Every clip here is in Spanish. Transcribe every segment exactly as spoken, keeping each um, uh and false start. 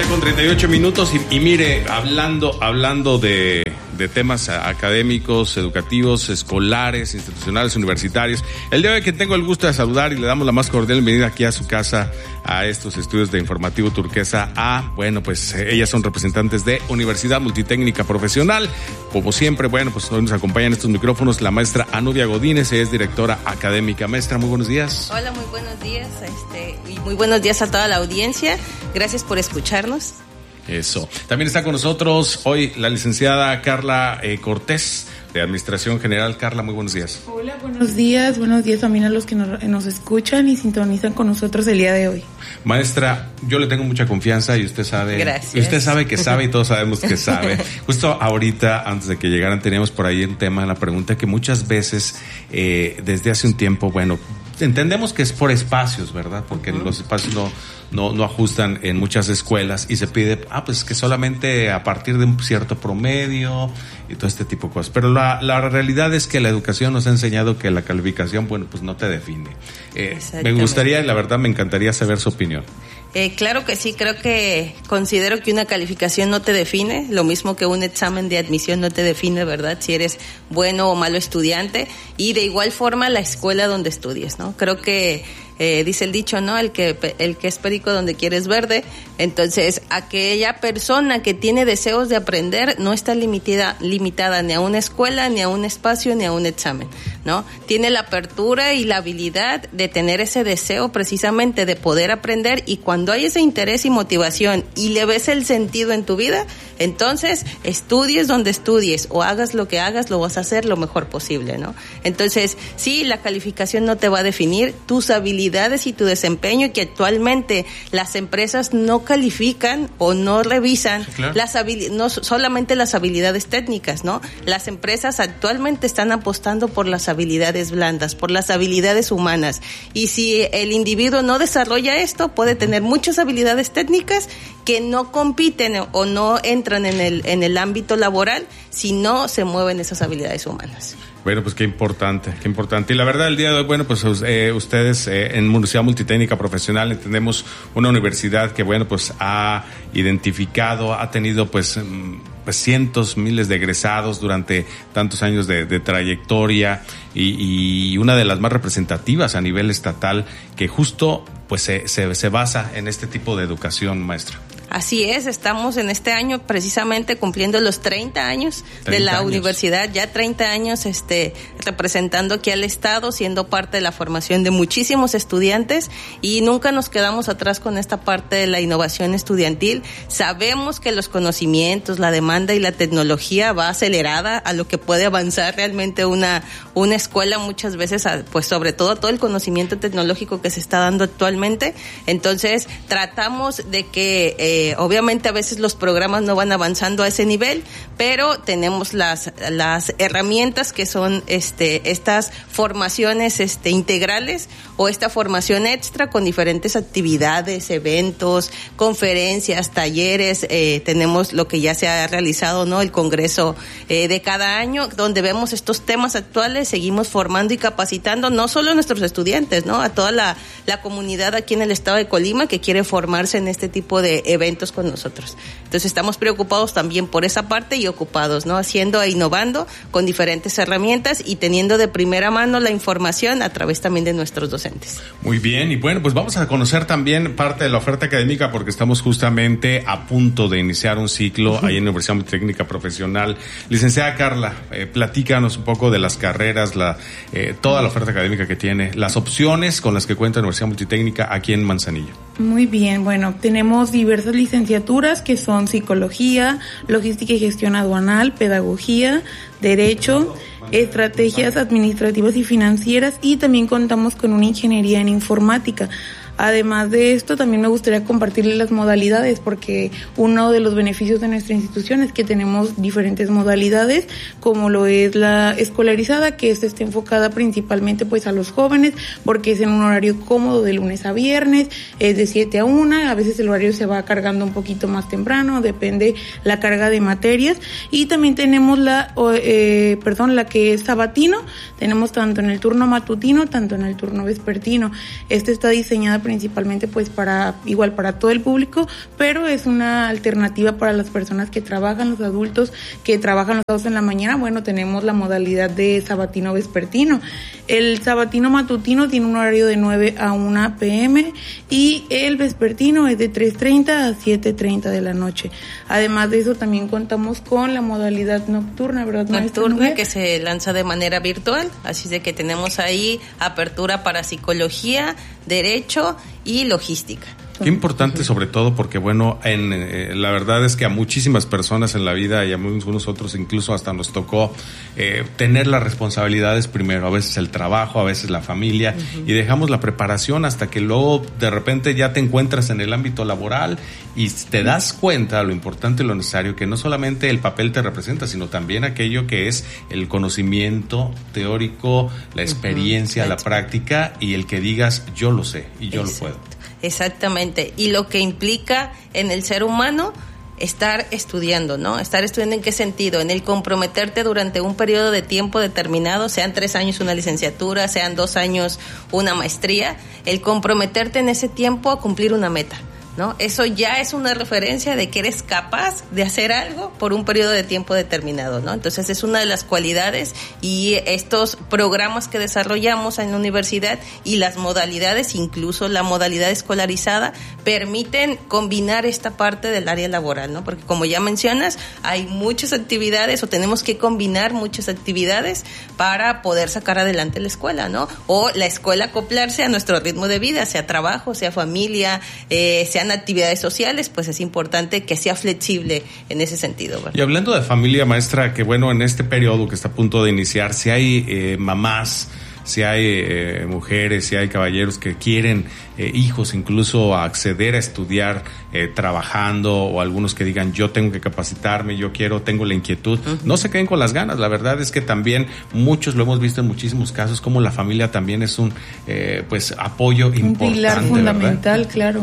con treinta y ocho minutos y, y mire, hablando, hablando de, de temas académicos, educativos, escolares, institucionales, universitarios, el día de hoy que tengo el gusto de saludar y le damos la más cordial bienvenida aquí a su casa, a estos estudios de Informativo Turquesa A, bueno, pues ellas son representantes de Universidad Multitécnica Profesional. Como siempre, bueno, pues hoy nos acompañan estos micrófonos la maestra Anubia Godínez, ella es directora académica. Maestra, muy buenos días. Hola, muy buenos días, este, y muy buenos días a toda la audiencia. Gracias por escucharnos. Eso. También está con nosotros hoy la licenciada Carla eh, Cortés, de Administración General. Carla, muy buenos días. Hola, buenos días. Buenos días también a los que nos, nos escuchan y sintonizan con nosotros el día de hoy. Maestra, yo le tengo mucha confianza y usted sabe. Gracias. Y usted sabe que sabe y todos sabemos que sabe. Justo ahorita, antes de que llegaran, teníamos por ahí un tema, la pregunta que muchas veces, eh, desde hace un tiempo, bueno, entendemos que es por espacios, ¿verdad? Porque uh-huh. los espacios no, no, no ajustan en muchas escuelas y se pide, ah, pues que solamente a partir de un cierto promedio y todo este tipo de cosas. Pero la, la realidad es que la educación nos ha enseñado que la calificación, bueno, pues no te define. Eh, me gustaría, la verdad, me encantaría saber su opinión. Eh, claro que sí, creo que considero que una calificación no te define, lo mismo que un examen de admisión no te define, ¿verdad? Si eres bueno o malo estudiante, y de igual forma la escuela donde estudies, ¿no? Creo que eh, dice el dicho, ¿no? El que el que es perico donde quiere es verde. Entonces, aquella persona que tiene deseos de aprender no está limitada, limitada ni a una escuela, ni a un espacio, ni a un examen, ¿no? Tiene la apertura y la habilidad de tener ese deseo precisamente de poder aprender, y cuando hay ese interés y motivación y le ves el sentido en tu vida, entonces estudies donde estudies o hagas lo que hagas, lo vas a hacer lo mejor posible, ¿no? Entonces, sí, la calificación no te va a definir tus habilidades y tu desempeño, y que actualmente las empresas no califican o no revisan claro. las habil- no solamente las habilidades técnicas, ¿no? Las empresas actualmente están apostando por las habilidades blandas, por las habilidades humanas, y si el individuo no desarrolla esto, puede tener muchas habilidades técnicas que no compiten o no entran en el en el ámbito laboral si no se mueven esas habilidades humanas. Bueno, pues qué importante, qué importante. Y la verdad, el día de hoy, bueno, pues eh, ustedes eh, en Universidad Multitécnica Profesional entendemos una universidad que, bueno, pues ha identificado, ha tenido, pues, pues cientos, miles de egresados durante tantos años de, de trayectoria, y, y una de las más representativas a nivel estatal, que justo, pues, se, se, se basa en este tipo de educación, maestra. Así es, estamos en este año precisamente cumpliendo los treinta años de la años. Universidad, ya treinta años este, representando aquí al Estado, siendo parte de la formación de muchísimos estudiantes, y nunca nos quedamos atrás con esta parte de la innovación estudiantil. Sabemos que los conocimientos, la demanda y la tecnología va acelerada a lo que puede avanzar realmente una, una escuela muchas veces, a, pues sobre todo todo el conocimiento tecnológico que se está dando actualmente. Entonces tratamos de que eh, Eh, obviamente a veces los programas no van avanzando a ese nivel, pero tenemos las las herramientas que son este estas formaciones este integrales o esta formación extra con diferentes actividades, eventos, conferencias, talleres. Eh, tenemos lo que ya se ha realizado, ¿no? El congreso eh, de cada año, donde vemos estos temas actuales, seguimos formando y capacitando no solo a nuestros estudiantes, ¿no? A toda la, la comunidad aquí en el estado de Colima que quiere formarse en este tipo de eventos con nosotros. Entonces estamos preocupados también por esa parte y ocupados, ¿no? Haciendo e innovando con diferentes herramientas y teniendo de primera mano la información a través también de nuestros docentes. Muy bien, y bueno, pues vamos a conocer también parte de la oferta académica, porque estamos justamente a punto de iniciar un ciclo uh-huh. ahí en la Universidad Multitécnica Profesional. Licenciada Carla, eh, platícanos un poco de las carreras, la eh, toda la oferta académica que tiene, las opciones con las que cuenta la Universidad Multitécnica aquí en Manzanillo. Muy bien, bueno, tenemos diversas licenciaturas que son psicología, logística y gestión aduanal, pedagogía, derecho, estrategias administrativas y financieras, y también contamos con una ingeniería en informática. Además de esto, también me gustaría compartirles las modalidades, porque uno de los beneficios de nuestra institución es que tenemos diferentes modalidades, como lo es la escolarizada, que esta está enfocada principalmente pues a los jóvenes, porque es en un horario cómodo de lunes a viernes, es de siete a una, a veces el horario se va cargando un poquito más temprano, depende la carga de materias. Y también tenemos la, eh, perdón, la que es sabatino, tenemos tanto en el turno matutino, tanto en el turno vespertino. Esta está diseñada principalmente pues para, igual para todo el público, pero es una alternativa para las personas que trabajan, los adultos que trabajan los sábados en la mañana. Bueno, tenemos la modalidad de sabatino vespertino. El sabatino matutino tiene un horario de nueve a una pe eme y el vespertino es de tres treinta a siete treinta de la noche. Además de eso también contamos con la modalidad nocturna, ¿verdad? Nocturna, que se lanza de manera virtual, así de que tenemos ahí apertura para psicología, derecho y logística. Qué importante, sobre todo porque, bueno, en eh, la verdad es que a muchísimas personas en la vida y a muchos otros incluso hasta nos tocó eh, tener las responsabilidades primero, a veces el trabajo, a veces la familia, uh-huh. y dejamos la preparación hasta que luego de repente ya te encuentras en el ámbito laboral y te das cuenta lo importante y lo necesario, que no solamente el papel te representa, sino también aquello que es el conocimiento teórico, la experiencia, uh-huh. la práctica y el que digas yo lo sé y yo Exacto. lo puedo. Exactamente, y lo que implica en el ser humano estar estudiando, ¿no? Estar estudiando ¿en qué sentido? En el comprometerte durante un periodo de tiempo determinado, sean tres años una licenciatura, sean dos años una maestría, el comprometerte en ese tiempo a cumplir una meta, ¿no? Eso ya es una referencia de que eres capaz de hacer algo por un periodo de tiempo determinado, ¿no? Entonces es una de las cualidades, y estos programas que desarrollamos en la universidad y las modalidades, incluso la modalidad escolarizada, permiten combinar esta parte del área laboral, ¿no? Porque como ya mencionas, hay muchas actividades o tenemos que combinar muchas actividades para poder sacar adelante la escuela, ¿no? O la escuela acoplarse a nuestro ritmo de vida, sea trabajo, sea familia, eh, sea actividades sociales, pues es importante que sea flexible en ese sentido, ¿verdad? Y hablando de familia, maestra, que bueno, en este periodo que está a punto de iniciar, si hay eh, mamás, si hay eh, mujeres, si hay caballeros que quieren, eh, hijos incluso, a acceder a estudiar eh, trabajando, o algunos que digan yo tengo que capacitarme, yo quiero, tengo la inquietud, uh-huh. no se queden con las ganas. La verdad es que también muchos lo hemos visto en muchísimos casos, como la familia también es un eh, pues apoyo un importante, un pilar fundamental, ¿verdad? Claro.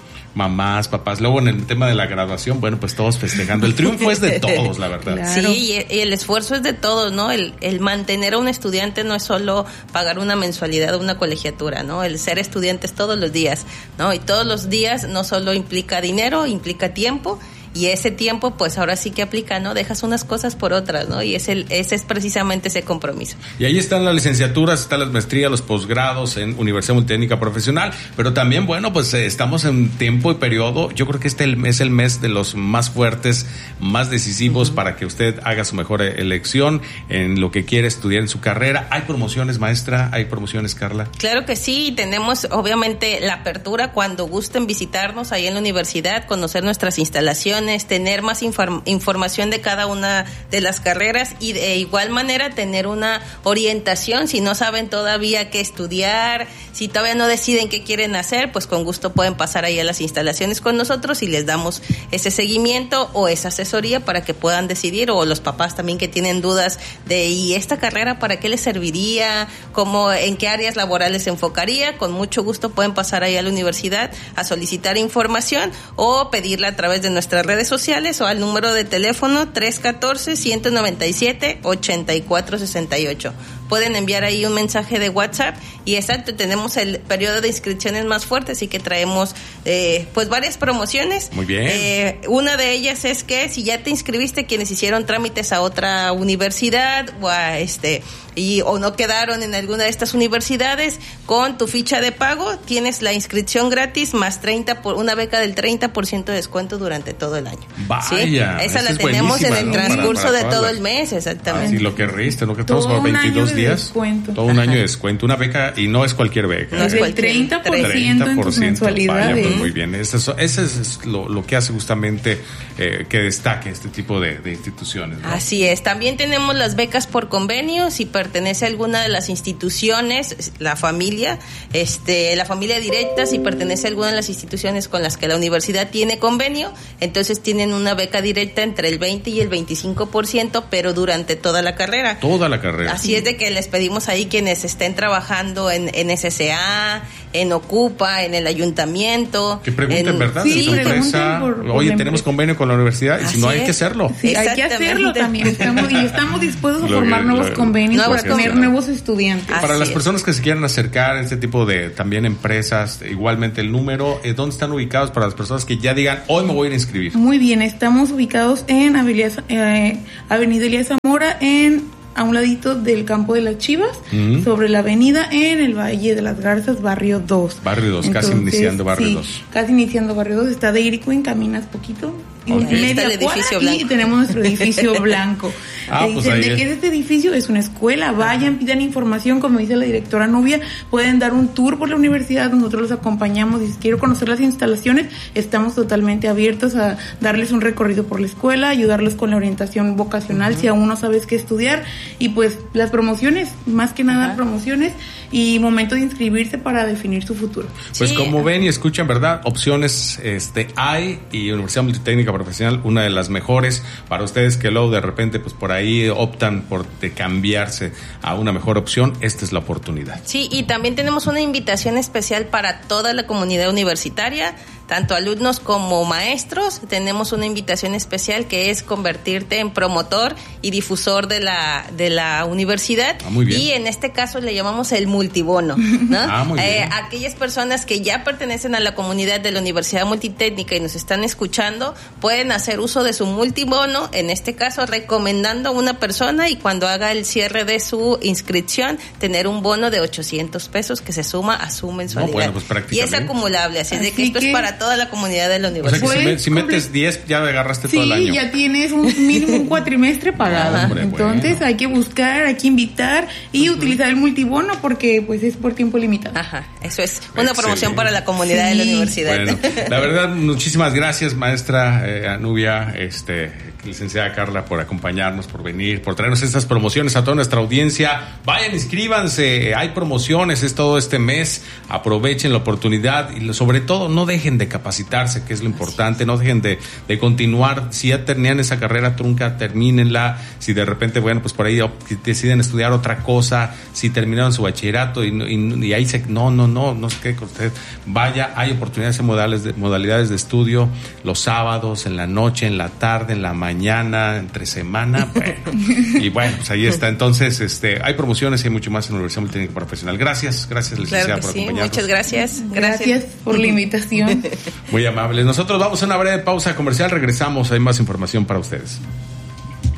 Mamás, papás, luego en el tema de la graduación, bueno, pues todos festejando. El triunfo es de todos, la verdad. Claro. Sí, y el esfuerzo es de todos, ¿no? El, el mantener a un estudiante no es solo pagar una mensualidad o una colegiatura, ¿no? El ser estudiante es todos los días, ¿no? Y todos los días no solo implica dinero, implica tiempo. Y ese tiempo, pues ahora sí que aplica, ¿no? Dejas unas cosas por otras, ¿no? Y es el, ese es precisamente ese compromiso. Y ahí están las licenciaturas, están las maestrías, los posgrados en Universidad Multitécnica Profesional, pero también, bueno, pues eh, estamos en tiempo y periodo. Yo creo que este es el mes de los más fuertes, más decisivos, uh-huh. para que usted haga su mejor elección en lo que quiere estudiar en su carrera. ¿Hay promociones, maestra? ¿Hay promociones, Carla? Claro que sí, tenemos obviamente la apertura cuando gusten visitarnos ahí en la universidad, conocer nuestras instalaciones, tener más inform- información de cada una de las carreras, y de igual manera tener una orientación. Si no saben todavía qué estudiar, si todavía no deciden qué quieren hacer, pues con gusto pueden pasar ahí a las instalaciones con nosotros y les damos ese seguimiento o esa asesoría para que puedan decidir, o los papás también que tienen dudas de ¿y esta carrera para qué les serviría? ¿Cómo, en qué áreas laborales se enfocaría? Con mucho gusto pueden pasar ahí a la universidad a solicitar información o pedirla a través de nuestras redes sociales o al número de teléfono tres uno cuatro, uno nueve siete, ocho cuatro seis ocho. Pueden enviar ahí un mensaje de WhatsApp y exacto, tenemos el periodo de inscripciones más fuerte, así que traemos eh, pues varias promociones. Muy bien. Eh, una de ellas es que si ya te inscribiste, quienes hicieron trámites a otra universidad o a este y o no quedaron en alguna de estas universidades, con tu ficha de pago tienes la inscripción gratis más treinta por una beca del treinta por ciento de descuento durante todo el año. Vaya, ¿sí? Esa la tenemos en el, ¿no?, transcurso para, para de todo el mes, exactamente. Ah, sí, lo que riste, ¿no? Que estamos por veintidós días. Descuento. Todo un Ajá. año de descuento, una beca, y no es cualquier beca. No es el treinta por ciento en tus mensualidades. Vaya, pues muy bien. Eso, eso es lo, lo que hace justamente eh, que destaque este tipo de, de instituciones, ¿no? Así es. También tenemos las becas por convenio. Si pertenece a alguna de las instituciones, la familia, este, la familia directa, si pertenece a alguna de las instituciones con las que la universidad tiene convenio, entonces tienen una beca directa entre el veinte y el veinticinco por ciento, pero durante toda la carrera. Toda la carrera. Así es de que que les pedimos ahí quienes estén trabajando en, en S C A, en Ocupa, en el ayuntamiento. Que pregunten, en, ¿verdad? Sí, si su empresa, por, por oye, la tenemos empresa. convenio con la universidad y Así si no hay es. que hacerlo. Sí, hay que hacerlo también. Estamos, y estamos dispuestos a Lo formar que- nuevos lo- convenios nuevos para tener convenios. nuevos estudiantes. Así Para las es. personas que se quieran acercar a este tipo de también empresas, igualmente el número, eh, ¿dónde están ubicados para las personas que ya digan, hoy me voy a ir a inscribir? Muy bien, estamos ubicados en Avenida, eh, Avenida Elías Zamora, en a un ladito del campo de las Chivas, Mm. sobre la avenida en el Valle de las Garzas, barrio dos. Barrio dos, casi iniciando barrio sí, dos. Casi iniciando barrio dos, está de Iriquín, caminas poquito. Y Ok. media Está el edificio cuadra, y blanco. tenemos nuestro edificio blanco. Ah, Le pues dicen, ahí ¿de es. qué es este edificio? Es una escuela, vayan, pidan información, como dice la directora Nubia, pueden dar un tour por la universidad, nosotros los acompañamos, y si quiero conocer las instalaciones, estamos totalmente abiertos a darles un recorrido por la escuela, ayudarlos con la orientación vocacional, uh-huh. si aún no sabes qué estudiar, y pues las promociones, más que nada uh-huh. promociones, y momento de inscribirse para definir su futuro. Pues Sí. como ven y escuchan, ¿verdad? Opciones este hay, y Universidad Multitécnica Profesional, una de las mejores para ustedes que luego de repente pues por ahí optan por de cambiarse a una mejor opción. Esta es la oportunidad. Sí, y también tenemos una invitación especial para toda la comunidad universitaria, tanto alumnos como maestros. Tenemos una invitación especial que es convertirte en promotor y difusor de la de la universidad. Ah, muy bien. Y en este caso le llamamos el multibono, ¿no? Ah, muy bien. Eh, aquellas personas que ya pertenecen a la comunidad de la Universidad Multitécnica y nos están escuchando pueden hacer uso de su multibono, en este caso recomendando a una persona, y cuando haga el cierre de su inscripción tener un bono de ochocientos pesos que se suma a su mensualidad. No, bueno, pues y prácticamente. es acumulable, así, Así de que esto que- es para toda la comunidad de la O sea universidad. que si, Pues, me- si metes comple- diez ya agarraste Sí, todo el año. ya tienes un mínimo un cuatrimestre pagado. Hombre, Entonces bueno. hay que buscar, hay que invitar y uh-huh. utilizar el multibono porque pues es por tiempo limitado. Ajá, eso es una Excelente. promoción para la comunidad de la Sí. universidad. Bueno, la verdad, muchísimas gracias, maestra eh, Anubia, este, licenciada Carla, por acompañarnos, por venir, por traernos estas promociones a toda nuestra audiencia. Vayan, inscríbanse, hay promociones, es todo este mes, aprovechen la oportunidad y sobre todo no dejen de capacitarse, que es lo importante, no dejen de, de continuar. Si ya tenían esa carrera trunca, termínenla. Si de repente, bueno, pues por ahí deciden estudiar otra cosa, si terminaron su bachillerato y, y, y ahí se, no, no, no, no sé qué con usted, vaya, hay oportunidades en modales de, modalidades de estudio los sábados, en la noche, en la tarde, en la mañana, entre semana, bueno, y bueno, pues ahí está. Entonces, este, hay promociones y hay mucho más en la Universidad Multitécnica Profesional. Gracias, gracias, licenciada, Claro que por sí, acompañarnos. muchas gracias. Gracias por la invitación. Muy amables. Nosotros vamos a una breve pausa comercial, regresamos, hay más información para ustedes.